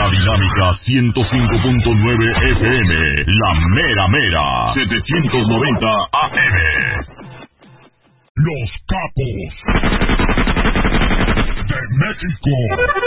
La Dinámica 105.9 FM, La Mera Mera, 790 AM. Los Capos de México.